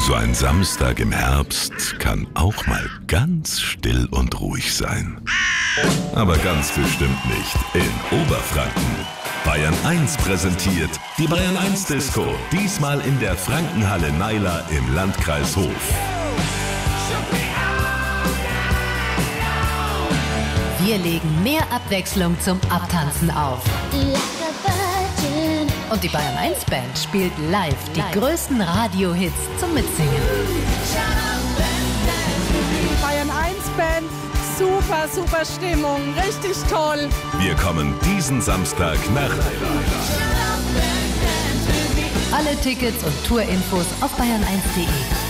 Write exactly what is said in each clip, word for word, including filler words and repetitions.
So ein Samstag im Herbst kann auch mal ganz still und ruhig sein. Aber ganz bestimmt nicht in Oberfranken. Bayern eins präsentiert die Bayern eins Disco. Diesmal in der Frankenhalle Naila im Landkreis Hof. Wir legen mehr Abwechslung zum Abtanzen auf. Und die Bayern eins Band spielt live die größten Radiohits zum Mitsingen. Bayern eins Band, super, super Stimmung, richtig toll. Wir kommen diesen Samstag nach Naila. Alle Tickets und Tourinfos auf bayern eins punkt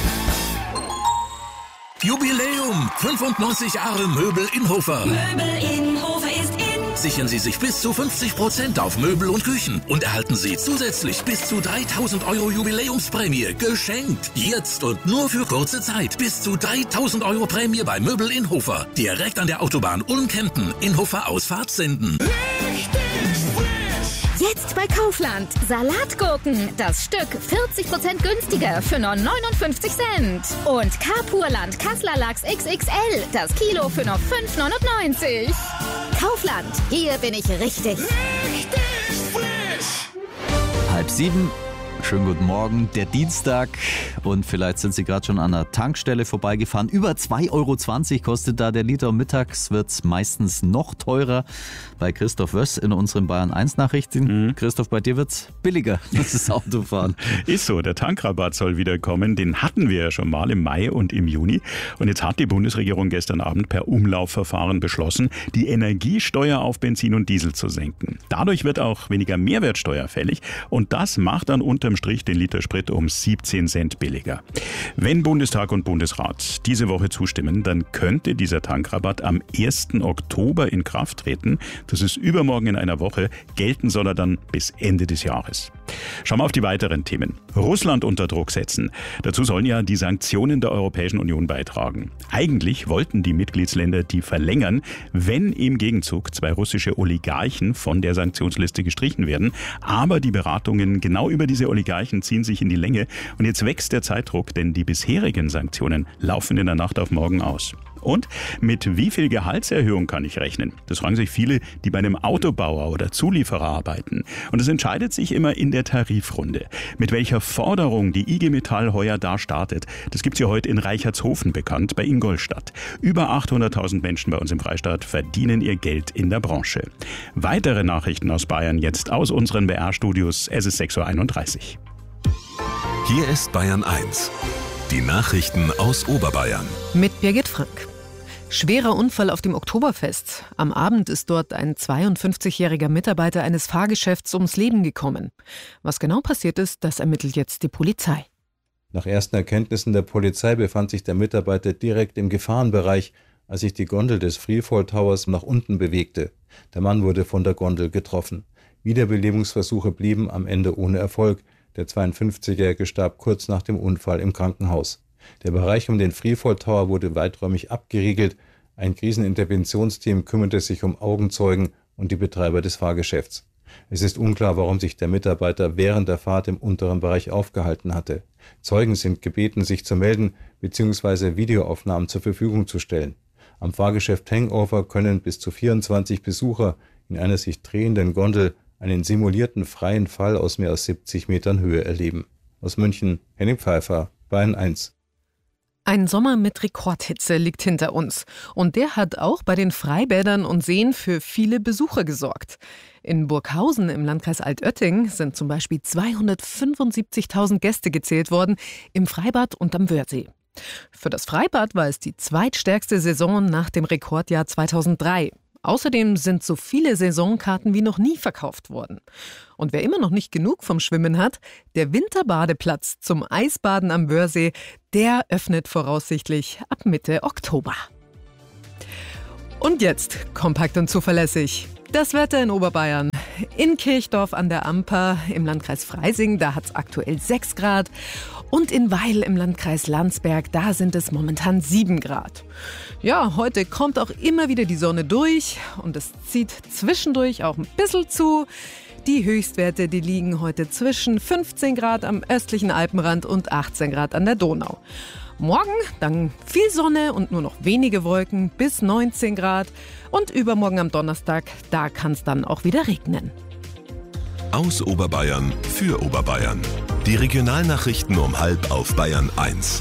de. Jubiläum! fünfundneunzig Jahre Möbel Inhofer. Möbel Inhofer ist in. Sichern Sie sich bis zu fünfzig Prozent auf Möbel und Küchen und erhalten Sie zusätzlich bis zu dreitausend Euro Jubiläumsprämie geschenkt. Jetzt und nur für kurze Zeit. Bis zu dreitausend Euro Prämie bei Möbel Inhofer. Direkt an der Autobahn Ulm-Kempten. Inhofer Ausfahrt senden. Jetzt bei Kaufland. Salatgurken. Das Stück vierzig Prozent günstiger für nur neunundfünfzig Cent. Und Carpurland Kassler Lachs X X L. Das Kilo für nur fünf neunundneunzig. Kaufland. Hier bin ich richtig. Richtig frisch. Halb sieben. Schönen guten Morgen, der Dienstag, und vielleicht sind Sie gerade schon an der Tankstelle vorbeigefahren. Über zwei Euro zwanzig kostet da der Liter. Mittags wird es meistens noch teurer. Bei Christoph Wöss in unseren Bayern eins Nachrichten. Mhm. Christoph, bei dir wird es billiger, das Autofahren. Ist so, der Tankrabatt soll wieder kommen. Den hatten wir ja schon mal im Mai und im Juni. Und jetzt hat die Bundesregierung gestern Abend per Umlaufverfahren beschlossen, die Energiesteuer auf Benzin und Diesel zu senken. Dadurch wird auch weniger Mehrwertsteuer fällig. Und das macht dann unterm Strich den Liter Sprit um siebzehn Cent billiger. Wenn Bundestag und Bundesrat diese Woche zustimmen, dann könnte dieser Tankrabatt am ersten Oktober in Kraft treten. Das ist übermorgen in einer Woche. Gelten soll er dann bis Ende des Jahres. Schauen wir auf die weiteren Themen. Russland unter Druck setzen. Dazu sollen ja die Sanktionen der Europäischen Union beitragen. Eigentlich wollten die Mitgliedsländer die verlängern, wenn im Gegenzug zwei russische Oligarchen von der Sanktionsliste gestrichen werden. Aber die Beratungen genau über diese Oligarchen ziehen sich in die Länge. Und jetzt wächst der Zeitdruck, denn die bisherigen Sanktionen laufen in der Nacht auf morgen aus. Und mit wie viel Gehaltserhöhung kann ich rechnen? Das fragen sich viele, die bei einem Autobauer oder Zulieferer arbeiten. Und es entscheidet sich immer in der Tarifrunde. Mit welcher Forderung die I G Metall heuer da startet, das gibt's ja heute in Reichertshofen bekannt, bei Ingolstadt. Über achthunderttausend Menschen bei uns im Freistaat verdienen ihr Geld in der Branche. Weitere Nachrichten aus Bayern jetzt aus unseren B R-Studios. Es ist sechs Uhr einunddreißig. Hier ist Bayern eins. Die Nachrichten aus Oberbayern. Mit Birgit Frank. Schwerer Unfall auf dem Oktoberfest. Am Abend ist dort ein zweiundfünfzigjähriger Mitarbeiter eines Fahrgeschäfts ums Leben gekommen. Was genau passiert ist, das ermittelt jetzt die Polizei. Nach ersten Erkenntnissen der Polizei befand sich der Mitarbeiter direkt im Gefahrenbereich, als sich die Gondel des Freefall Towers nach unten bewegte. Der Mann wurde von der Gondel getroffen. Wiederbelebungsversuche blieben am Ende ohne Erfolg. Der zweiundfünfzigjährige starb kurz nach dem Unfall im Krankenhaus. Der Bereich um den Freefall Tower wurde weiträumig abgeriegelt. Ein Kriseninterventionsteam kümmerte sich um Augenzeugen und die Betreiber des Fahrgeschäfts. Es ist unklar, warum sich der Mitarbeiter während der Fahrt im unteren Bereich aufgehalten hatte. Zeugen sind gebeten, sich zu melden bzw. Videoaufnahmen zur Verfügung zu stellen. Am Fahrgeschäft Hangover können bis zu vierundzwanzig Besucher in einer sich drehenden Gondel einen simulierten freien Fall aus mehr als siebzig Metern Höhe erleben. Aus München, Henning Pfeiffer, Bayern eins. Ein Sommer mit Rekordhitze liegt hinter uns. Und der hat auch bei den Freibädern und Seen für viele Besucher gesorgt. In Burghausen im Landkreis Altötting sind zum Beispiel zweihundertfünfundsiebzigtausend Gäste gezählt worden, im Freibad und am Wörthsee. Für das Freibad war es die zweitstärkste Saison nach dem Rekordjahr zweitausenddrei. Außerdem sind so viele Saisonkarten wie noch nie verkauft worden. Und wer immer noch nicht genug vom Schwimmen hat, der Winterbadeplatz zum Eisbaden am Wörthsee, der öffnet voraussichtlich ab Mitte Oktober. Und jetzt kompakt und zuverlässig. Das Wetter in Oberbayern. In Kirchdorf an der Amper im Landkreis Freising, da hat es aktuell sechs Grad. Und in Weil im Landkreis Landsberg, da sind es momentan sieben Grad. Ja, heute kommt auch immer wieder die Sonne durch und es zieht zwischendurch auch ein bisschen zu. Die Höchstwerte, die liegen heute zwischen fünfzehn Grad am östlichen Alpenrand und achtzehn Grad an der Donau. Morgen dann viel Sonne und nur noch wenige Wolken bis neunzehn Grad. Und übermorgen am Donnerstag, da kann es dann auch wieder regnen. Aus Oberbayern für Oberbayern. Die Regionalnachrichten um halb auf Bayern eins.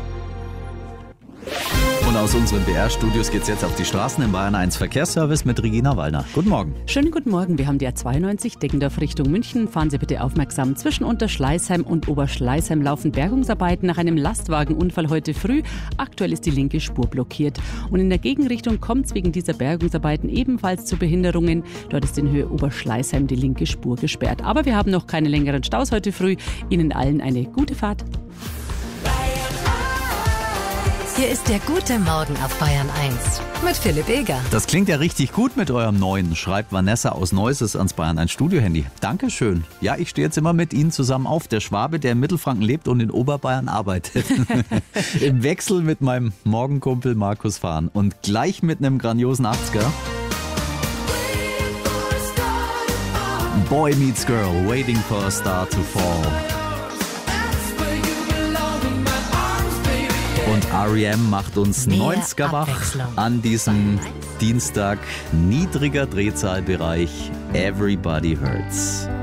Und aus unseren B R-Studios geht es jetzt auf die Straßen im Bayern eins Verkehrsservice mit Regina Wallner. Guten Morgen. Schönen guten Morgen. Wir haben die A zweiundneunzig Deggendorf Richtung München. Fahren Sie bitte aufmerksam. Zwischen Unterschleißheim und Oberschleißheim laufen Bergungsarbeiten nach einem Lastwagenunfall heute früh. Aktuell ist die linke Spur blockiert. Und in der Gegenrichtung kommt es wegen dieser Bergungsarbeiten ebenfalls zu Behinderungen. Dort ist in Höhe Oberschleißheim die linke Spur gesperrt. Aber wir haben noch keine längeren Staus heute früh. Ihnen allen eine gute Fahrt. Hier ist der gute Morgen auf Bayern eins mit Philipp Eger. Das klingt ja richtig gut mit eurem neuen, schreibt Vanessa aus Neusses ans Bayern eins Studiohandy. Dankeschön. Ja, ich stehe jetzt immer mit Ihnen zusammen auf. Der Schwabe, der in Mittelfranken lebt und in Oberbayern arbeitet. Im Wechsel mit meinem Morgenkumpel Markus Fahn. Und gleich mit einem grandiosen achtziger. Boy Meets Girl, Waiting for a Star to Fall. Und R E M macht uns Mehr neunziger wach Abwechslung. an diesem Dienstag. Niedriger Drehzahlbereich. Everybody Hurts.